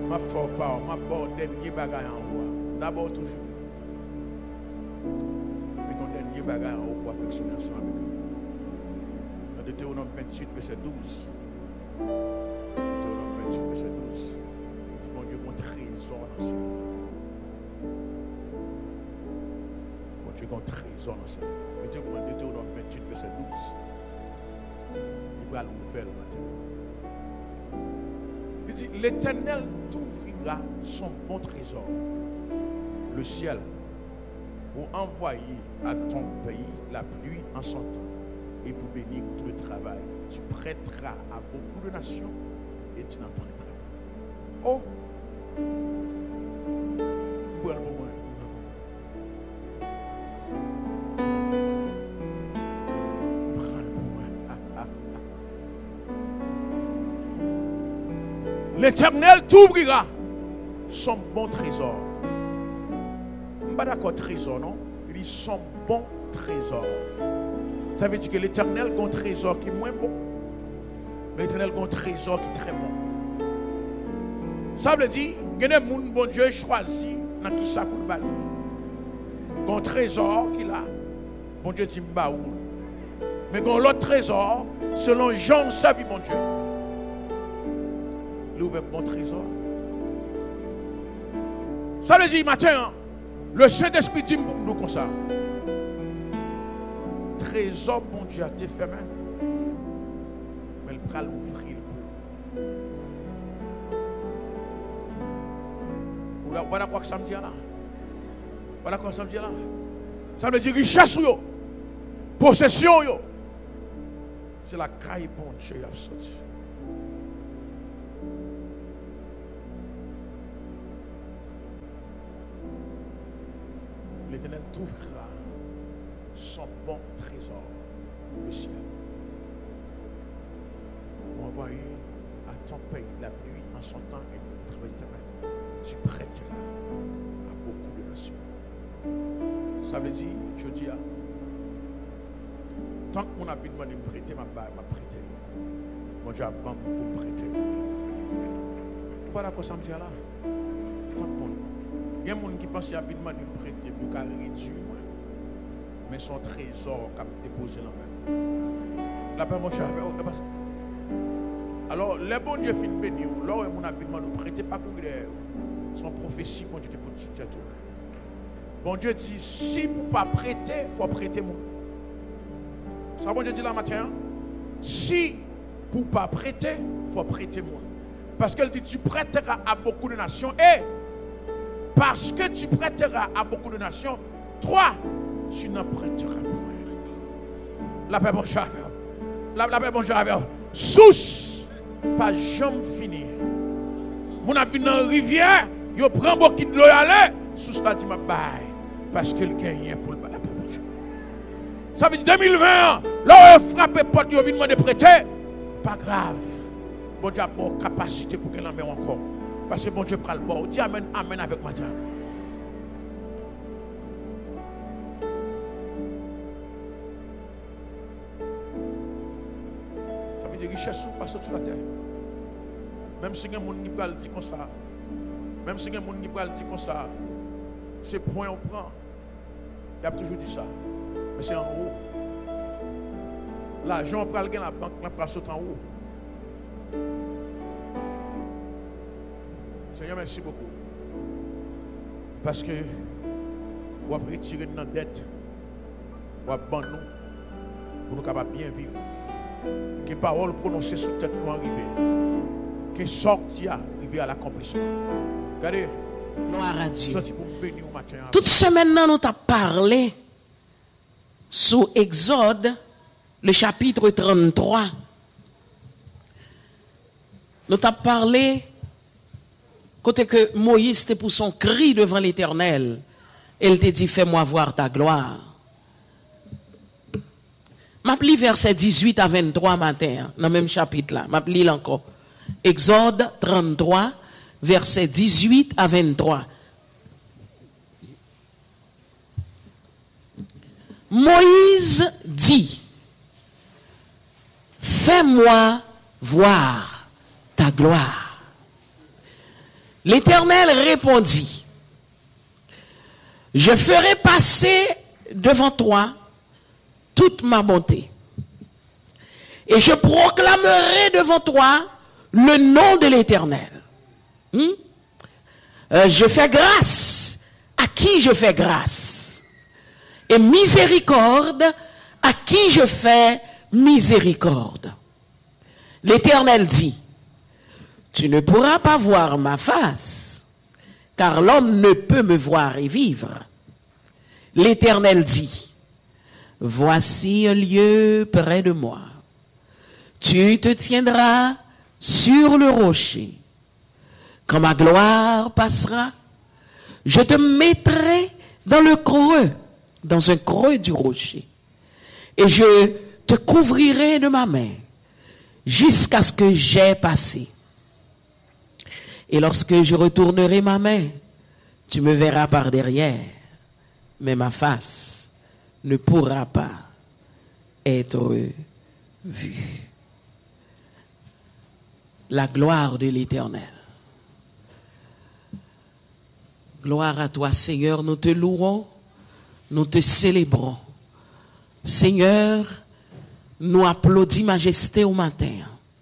Ma fort pas, ma bonne dernier bagaille en haut. D'abord toujours. Mais ton dernier bagaille en haut pour affectionner ensemble avec lui. Dans Deutéronome 28, verset 12. Deutéronome 28, verset 12. C'est mon Dieu, mon trésor dans ce monde. Mon Dieu, mon trésor dans ce monde. Deutéronome 28, verset 12. Il va l'ouvrir le matin. Il dit, l'Éternel t'ouvrira son bon trésor, le ciel, pour envoyer à ton pays la pluie en son temps et pour bénir tout le travail. Tu prêteras à beaucoup de nations et tu n'en prêteras pas. Oh! L'Éternel t'ouvrira son bon trésor. Je ne suis pas d'accord trésor, non? Il dit son bon trésor. Ça veut dire que l'Éternel a un trésor qui est moins bon. Mais l'Éternel a un trésor qui est très bon. Ça veut dire que les gens, bon Dieu, choisi dans qui ça pour le bal. Un trésor qu'il a, bon Dieu dit m'ba ou. Mais l'autre trésor, selon Jean, sa vie, bon Dieu. Il ouvre un bon trésor. Ça veut dire, matin, le Saint-Esprit dit pour nous comme ça. Trésor, bon Dieu, a été fermé. Mais il va l'ouvrir. Voilà quoi que ça me dit là. Voilà quoi que ça me dit là. Ça veut dire richesse, possession. C'est la caille, bon Dieu, a sorti. L'Éternel t'ouvrira son bon trésor, le ciel. Pour envoyer à ton pays la pluie en son temps et le travail éternel. Tu prêteras à beaucoup de nations. Ça veut dire, je dis, tant que mon habit m'a prêté, m'a prêté. Mon Dieu a pour me prêter. Voilà quoi ça me dit là. Tant que il y a des gens qui pensent rapidement de prêter pour réduire, mais son trésor qui a déposé là même. La paix, mon cher, alors, les bons dieux finissent bénis, là où mon rapidement nous prêter, pas pour son prophétie, bon Dieu, pour tout. Bon Dieu dit, si pour ne pas prêter, il faut prêter moi. Ça, bon Dieu dit là matin, si pour ne pas prêter, il faut prêter moi. Parce qu'elle dit, tu prêteras à beaucoup de nations et parce que tu prêteras à beaucoup de nations, toi, tu n'en prêteras pas. La paix, bon Dieu, la paix, bon Dieu, sous, pas jamais fini. Mon avis dans la rivière, il prend beaucoup de l'eau à aller, sous la dit ma baille, parce qu'il gagne pour le la paix, bon Dieu. Ça veut dire 2020, là où il frappe porte, il vient de prêter, pas grave. Bon Dieu a bonne capacité pour qu'il en mette encore. Parce que bon Dieu prend le bord. Dis amen, amen avec matin. Ça veut dire richesse pas sur la terre. Même si il y a des gens qui parlent comme ça. Même si il y a des gens qui parlent comme ça. C'est point on prend. Il a toujours dit ça. Mais c'est en haut. L'argent prend le gain la banque, la place en haut. Seigneur, merci beaucoup. Parce que vous avez retiré notre dette, vous avez abandonné nous pour nous capables bien vivre. Que paroles prononcées sous tête nous arrivent. Que sortie arrive à l'accomplissement. Regardez. Gloire à Dieu. Toute semaine, nous avons parlé sous Exode, le chapitre 33. Nous avons parlé côté que Moïse était pour son cri devant l'Éternel. Elle te dit, fais-moi voir ta gloire. M'appli verset 18 à 23 matin, dans le même chapitre là. M'appli encore. Exode 33, verset 18 à 23. Moïse dit, fais-moi voir ta gloire. L'Éternel répondit, je ferai passer devant toi toute ma bonté. Et je proclamerai devant toi le nom de l'Éternel. Je fais grâce à qui je fais grâce. Et miséricorde à qui je fais miséricorde. L'Éternel dit, tu ne pourras pas voir ma face, car l'homme ne peut me voir et vivre. L'Éternel dit, voici un lieu près de moi. Tu te tiendras sur le rocher. Quand ma gloire passera, je te mettrai dans le creux, dans un creux du rocher. Et je te couvrirai de ma main jusqu'à ce que j'aie passé. Et lorsque je retournerai ma main, tu me verras par derrière, mais ma face ne pourra pas être vue. La gloire de l'Éternel. Gloire à toi, Seigneur, nous te louons, nous te célébrons. Seigneur, nous applaudissons majesté au matin.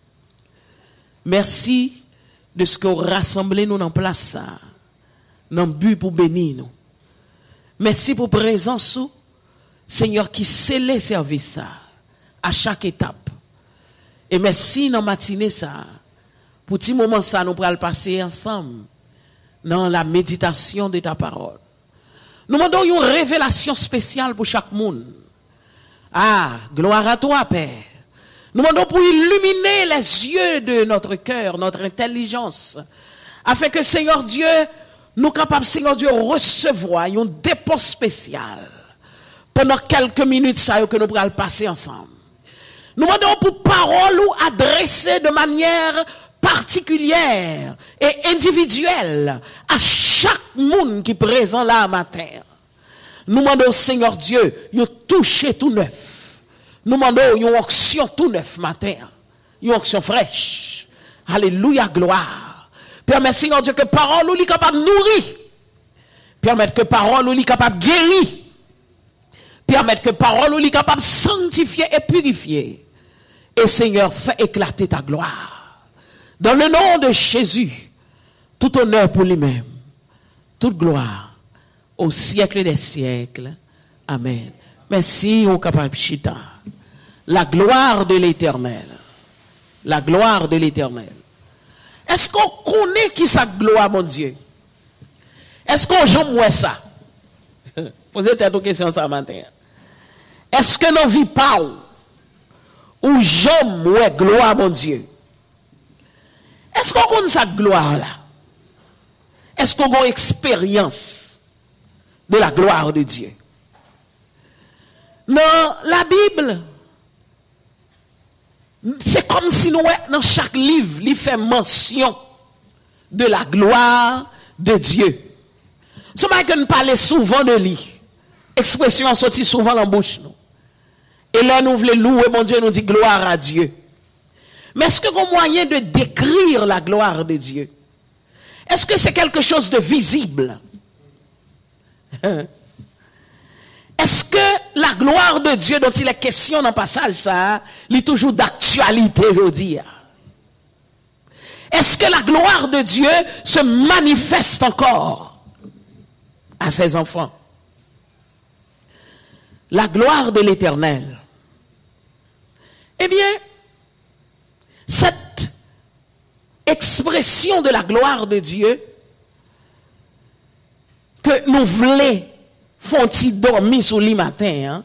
Merci de ce qu'on rassemblé nous en place ça, dans le but pour bénir nous. Merci pour présence, Seigneur, qui scellait service ça, à chaque étape. Et merci dans matinée ça, pour petit moment ça, nous pourrons le passer ensemble, dans la méditation de ta parole. Nous demandons une révélation spéciale pour chaque monde. Ah, gloire à toi, Père. Nous demandons pour illuminer les yeux de notre cœur, notre intelligence, afin que, Seigneur Dieu, nous capables, Seigneur Dieu, recevoir un dépôt spécial pendant quelques minutes ça, que nous pourrons passer ensemble. Nous demandons pour parole ou adresser de manière particulière et individuelle à chaque monde qui est présent là matin. Nous demandons, Seigneur Dieu, de toucher tout neuf. Nous demandons une onction tout neuf matin. Une onction fraîche. Alléluia, gloire. Permets, Seigneur Dieu, que parole ou li capable nourrir. Permettre que parole ou li capable guérir. Permettre que parole ou li capable sanctifier et purifier. Et Seigneur, fais éclater ta gloire. Dans le nom de Jésus, tout honneur pour lui-même. Toute gloire. Au siècle des siècles. Amen. Merci au capable chita. La gloire de l'Éternel. La gloire de l'Éternel. Est-ce qu'on connaît qui sa gloire, mon Dieu? Est-ce qu'on j'aime ça? Posez-vous une question ce matin. Est-ce que nous vivons pas ou j'aime gloire, mon Dieu? Est-ce qu'on connaît sa gloire là? Est-ce qu'on a une expérience de la gloire de Dieu? Dans la Bible, c'est comme si nous, dans chaque livre, il fait mention de la gloire de Dieu. Ce que nous parlons souvent de lui. Expression sortie souvent dans la bouche. Et là, nous voulons louer, mon Dieu, nous dit gloire à Dieu. Mais est-ce qu'il y a un moyen de décrire la gloire de Dieu? Est-ce que c'est quelque chose de visible? Est-ce que la gloire de Dieu dont il est question dans le passage, ça, il est toujours d'actualité, je veux dire? Est-ce que la gloire de Dieu se manifeste encore à ses enfants? La gloire de l'Éternel. Eh bien, cette expression de la gloire de Dieu que nous voulons font-ils dormir sur le matin,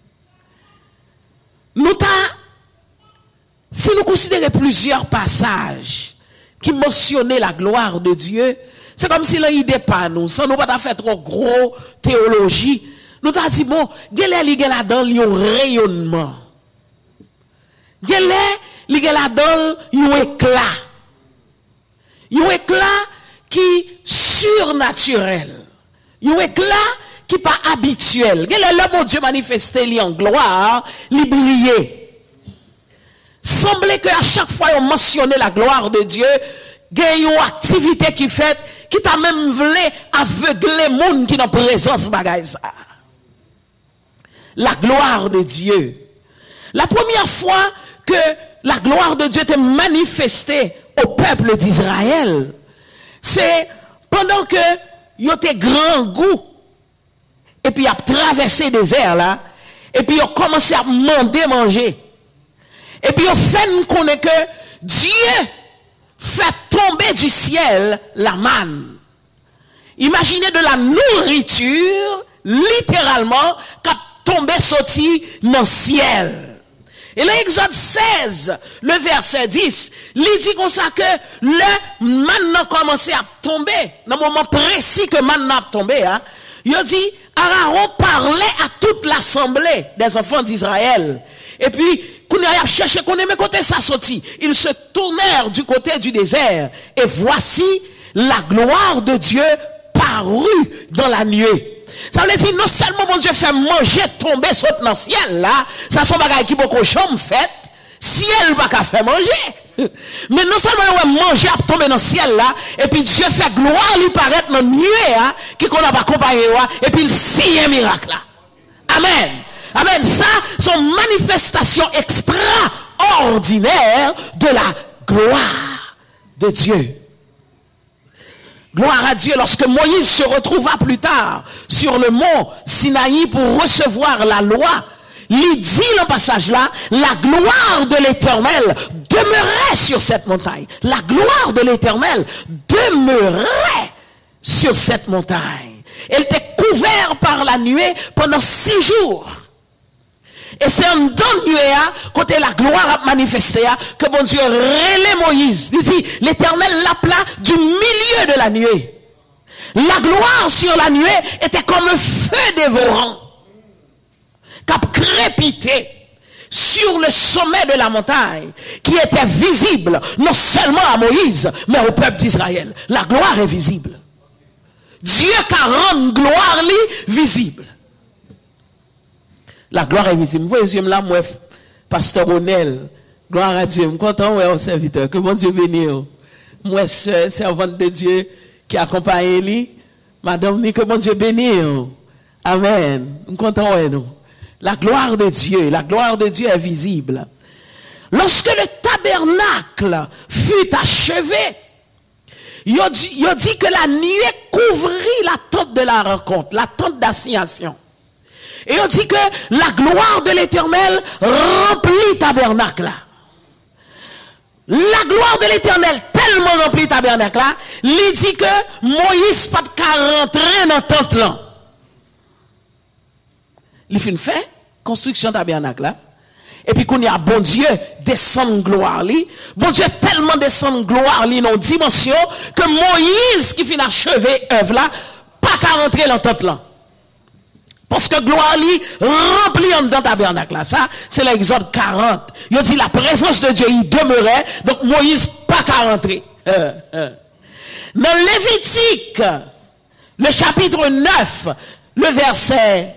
si nous considérons plusieurs passages qui mentionnaient la gloire de Dieu, c'est comme si l'idée pas nous, sans nous pas faire trop gros théologie, nous t'a dit bon, gèlè là-dedans un rayonnement. Gèlè là-dedans un éclat. Un éclat qui surnaturel. Un éclat qui pas habituel. Quel est le mon Dieu manifesté li en gloire, li briller. Semblait que à chaque fois on mentionnait la gloire de Dieu, il y a une activité qui fait, qui t'a même voulu aveugler le monde qui est en présence bagaille ça. La gloire de Dieu. La première fois que la gloire de Dieu était manifestée au peuple d'Israël, c'est pendant que il était grand goût, et puis il a traversé le désert là, et puis il a commencé à demander manger. Et puis il fait connaître que Dieu fait tomber du ciel la manne. Imaginez de la nourriture, littéralement, qui a tombé sorti dans le ciel. Et l'Exode 16, le verset 10, il dit comme ça que le manne a commencé à tomber, dans le moment précis que manne a tombé, hein, il dit, Aaron parlait à toute l'assemblée des enfants d'Israël. Et puis, qu'on a cherché, qu'on aimait côté ça sorti. Ils se tournèrent du côté du désert. Et voici la gloire de Dieu parut dans la nuée. Ça veut dire, non seulement mon Dieu fait manger, tomber, sauter dans le ciel, là, ça sont bagailles qui beaucoup chambre fait, ciel pas qu'à faire manger. Mais non seulement on manger à tomber dans le ciel, là, et puis Dieu fait gloire lui paraître dans la nuée, hein, qui qu'on a pas accompagné, et puis il signe un miracle, là. Amen. Amen. Ça, sont manifestations extraordinaires de la gloire de Dieu. Gloire à Dieu, lorsque Moïse se retrouva plus tard sur le mont Sinaï pour recevoir la loi, il dit le passage là, la gloire de l'Éternel demeurait sur cette montagne. La gloire de l'Éternel demeurait sur cette montagne. Elle était couverte par la nuée pendant 6 jours. Et c'est en dans le nuée, côté la gloire a manifesté, que bon Dieu relève Moïse. Il dit, l'Éternel l'appela du milieu de la nuée. La gloire sur la nuée était comme un feu dévorant, qui a crépité sur le sommet de la montagne, qui était visible, non seulement à Moïse, mais au peuple d'Israël. La gloire est visible. Dieu qui rend gloire visible. La gloire est visible. Vous voyez, là, moi, pasteur Onel, gloire à Dieu. Je suis content, ouais, au serviteur. Que mon Dieu bénisse. Moi, servante de Dieu qui accompagne lui. Madame, que mon Dieu bénisse. Amen. Je suis content, ouais, nous. La gloire de Dieu est visible. Lorsque le tabernacle fut achevé, il dit que la nuée couvrit la tente de la rencontre, la tente d'assignation. Et on dit que la gloire de l'Éternel remplit le tabernacle. La gloire de l'Éternel tellement remplit le tabernacle, il dit que Moïse pas de rentrer dans la tente là. Il fait une fait construction tabernacle. Et puis qu'on y a bon Dieu descend gloire li. Bon Dieu tellement descend gloire li dans dimension que Moïse qui finit achever œuvre là pas qu'à rentrer dans la tente là. Parce que gloire li remplit en dans tabernacle là. Ça, c'est l'Exode 40. Il dit la présence de Dieu y demeurait, donc Moïse pas qu'à rentrer. Dans Lévitique, le chapitre 9, le verset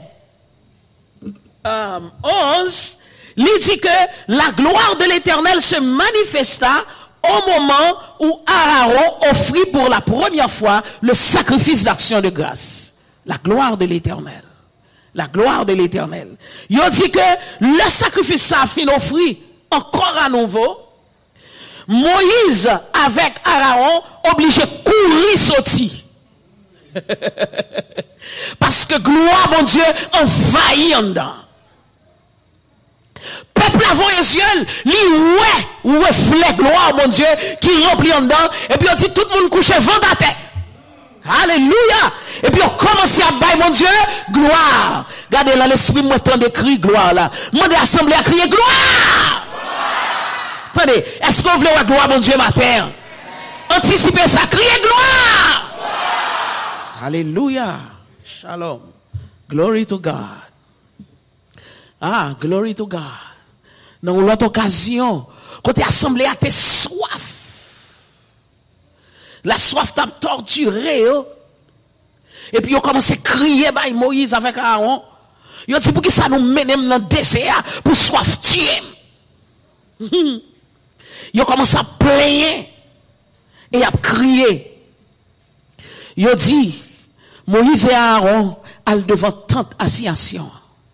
11, il dit que la gloire de l'Éternel se manifesta au moment où Aaron offrit pour la première fois le sacrifice d'action de grâce. La gloire de l'Éternel. La gloire de l'Éternel. Il dit que le sacrifice ça fin offrit encore à nouveau. Moïse avec Aaron obligé courir sortir. Parce que gloire mon Dieu envahit en dedans. Peuple avant Israël, lui reflet gloire mon Dieu qui remplit en dedans et puis on dit tout le monde couche vent à terre. Alléluia. Et puis on commence à bailler mon Dieu gloire. Regardez là l'esprit moi tant de cri gloire là. Moi de l'assemblée à crier gloire. Attendez, est-ce qu'on veut voir gloire mon Dieu matin? Anticipez ça, criez gloire. Alléluia. Shalom. Glory to God. Ah, glory to God. Dans l'autre occasion, quand tu es assemblé à tes soif. La soif t'a torturé. Et puis, ils ont commencé à crier by Moïse avec Aaron. Ils ont dit pour qui ça nous mène dans le désert pour soif tuer. Ils ont commencé à plaindre. Et a crié. Il dit, Moïse et Aaron allent devant tente assignation.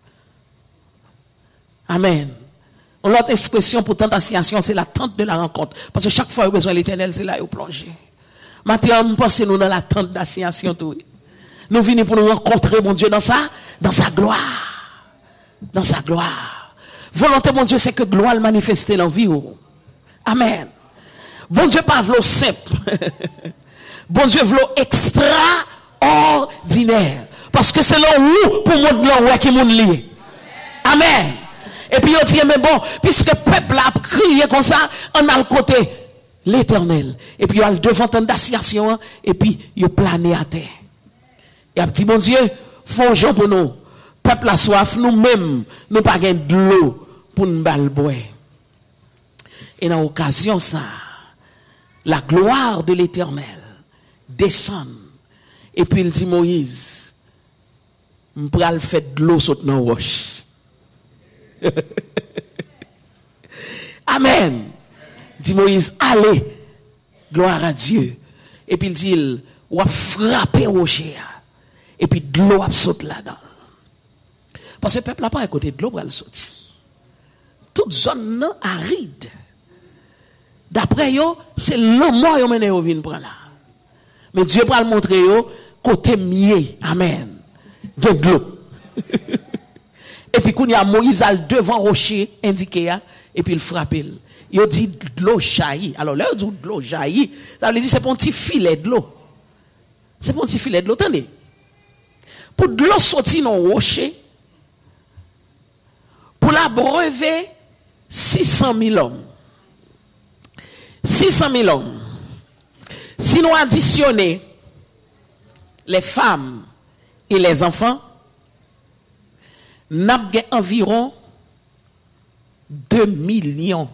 Amen. L'autre expression pour tente assignation, c'est la tente de la rencontre. Parce que chaque fois, il y a besoin de l'éternel, c'est là où plonger. Maintenant, nous pensons nous dans la tente d'assignation. Nous venons pour nous rencontrer, mon Dieu, dans sa gloire. Dans sa gloire. Volonté, mon Dieu, c'est que gloire manifester l'envie. Amen. Bon Dieu, pas v'lo simple. Bon Dieu, v'lo extraordinaire. Parce que c'est là où, pour moi, là où qui moun lié. Amen. Et puis, il dit, mais bon, puisque le peuple a crié comme ça, on a le côté l'éternel. Et puis, il y a le devant d'assignation, et puis, il a plané à terre. Et a dit, mon Dieu, fongeons pour nous. Peuple a soif, nous-mêmes, nous pas de l'eau pour nous boire. Et dans l'occasion, ça, la gloire de l'éternel descend. Et puis, il dit, Moïse, je vais faire de l'eau sur nos roches. Amen. Dit Moïse, allez, gloire à Dieu. Et puis il dit, on va frapper au rocher. Et puis de l'eau saute là-dedans. Parce que le peuple n'a pas à côté de l'eau pour le sauter. Toute zone aride. D'après eux, c'est l'homme mort qui mène au vin prendre là. Mais Dieu va le montrer yo côté mieux. Amen. De l'eau. Et puis, quand il y a Moïse devant rocher indiqué, et puis il frappe. Il dit de l'eau jaillit. Alors, là, il dit de l'eau jaillit. Ça veut dire c'est un petit filet de l'eau. C'est un petit filet de l'eau. Attendez. Pour de l'eau sortir dans le rocher, pour la brever 600 000 hommes. 600 000 hommes. Si nous additionnons les femmes et les enfants, nous avons environ 2 millions.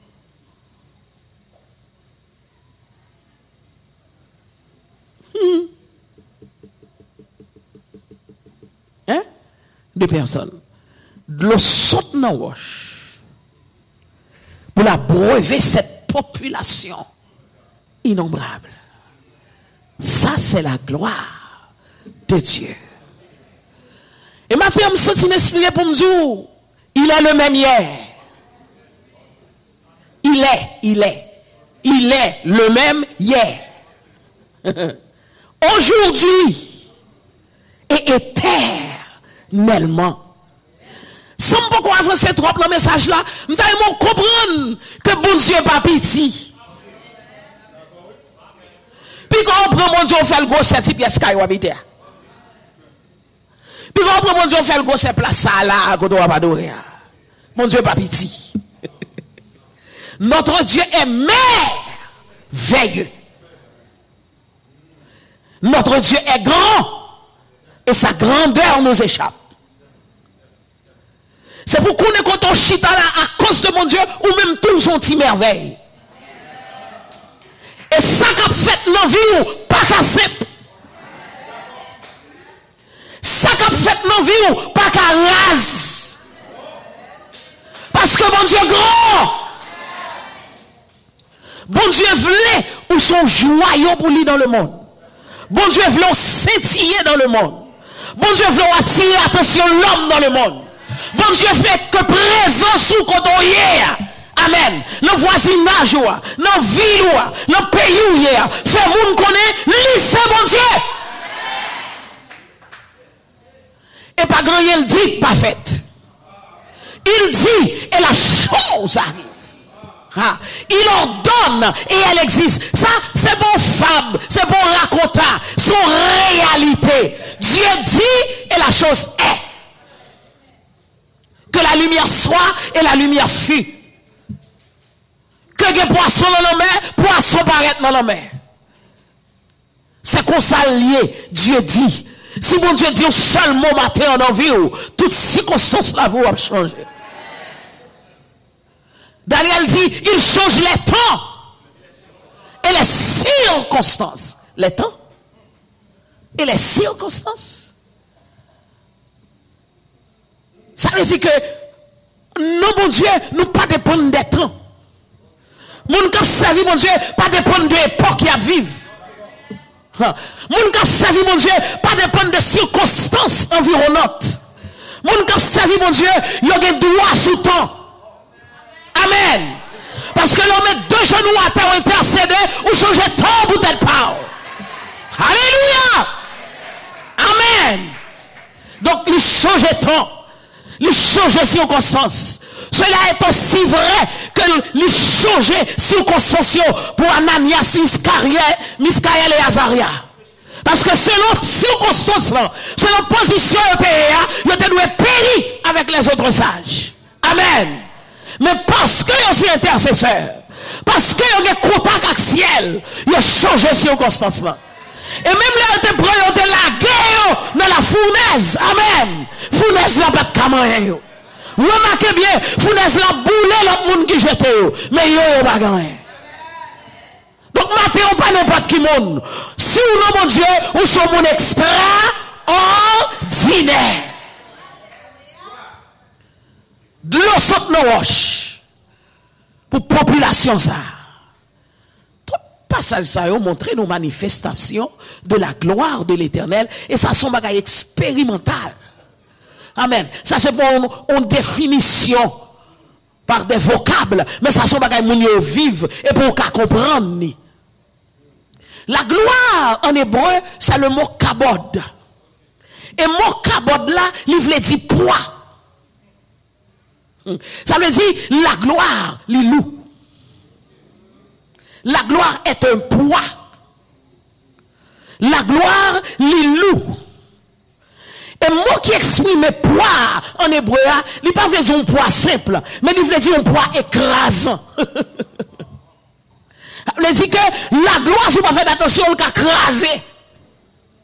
Hein? De personnes. De l'eau saute dans la roche. Pour la brever cette population innombrable. Ça, c'est la gloire de Dieu. Et maintenant, je me sens inspiré pour me dire, il est le même hier. Il est le même hier. Aujourd'hui et éternellement. Sans beaucoup avancer trop dans le message là, je vais comprendre que bon Dieu n'est pas petit. Puis quand on prend mon Dieu, on fait le gros 7 pièces qui est habité. Puis quand on prend mon Dieu, on fait le gros 7 place là, quand on va pas adorer. Mon Dieu n'est pas petit. Notre Dieu est merveilleux. Notre Dieu est grand. Et sa grandeur nous échappe. C'est pour qu'on est quand on chita là à cause de mon Dieu, ou même tout son petit merveille. Et ça qu'a fait dans vie, pas qu'à simple. Ça qu'a fait dans vie, pas qu'à rase. Parce que mon Dieu est grand. Bon Dieu voulait ou son joyau pour lui dans le monde. Bon Dieu voulait scintiller dans le monde. Bon Dieu voulait attirer l'attention de l'homme dans le monde. Bon Dieu fait que présence ou quand on y est. Amen. Le voisinage, le ville, le pays où il est. Fait moun connaît, lycée mon Dieu. Et pas grand il dit pas fait. Il dit et la chose arrive. Ah, il ordonne et elle existe. Ça, c'est bon fable, c'est bon raconta, son réalité. Dieu dit et la chose est. Que la lumière soit et la lumière fut. Que des poissons dans la mer, poissons paraissent dans la mer. C'est qu'on s'allie, Dieu dit. Si mon Dieu dit un seul mot matin en envie, toutes circonstances là vont changer. Daniel dit, il change les temps et les circonstances. Les temps et les circonstances. Ça veut dire que nous, mon Dieu, nous pas dépendons des temps. Moun qui servi mon Dieu, pas dépendre de l'époque qui a vivre. Moun qui servi mon Dieu, pas dépendre de circonstances environnantes. Moun qui servi mon Dieu, il a des droits sous temps. Amen. Parce que l'on met deux genoux à terre intercéder ou changer temps pour tête pas. Alléluia. Amen. Donc, il change temps. Il change circonstances. Cela est aussi vrai que il change circonstances pour Ananias, Miskaël et Azaria. Parce que selon circonstances, selon position de pays, il doit périr avec les autres sages. Amen. Mais parce que je suis intercesseur, parce que je suis contact avec le ciel, il a changé circonstances là. Et même là, il était prêt de la guerre dans la fournaise. Amen. Fournaise là, pas de camarade. Remarquez bien, fournaise là, boulé l'autre monde qui jette. Mais il n'y a pas gagné. Donc, maintenant, on pas n'importe qui monde. Si ou non, mon Dieu, ou sont mon extraordinaire. De l'eau saute nos roches. Pour population ça. Passage ça a montré nos manifestations de la gloire de l'Éternel et ça sont bagaille expérimental. Amen. Ça c'est pour une définition par des vocables, mais ça sont bagaille moun yo vive et pour qu'à comprendre. La gloire en hébreu, c'est le mot kabod. Et mot kabod là, il veut dire poids. Ça veut dire la gloire, les loups. La gloire est un poids. La gloire, les loups. Et mot qui exprime poids en hébreu, il ne veut pas dire un poids simple, mais il veut dire un poids écrasant. Il veut dire que la gloire, si vous ne faites attention, elle va écraser.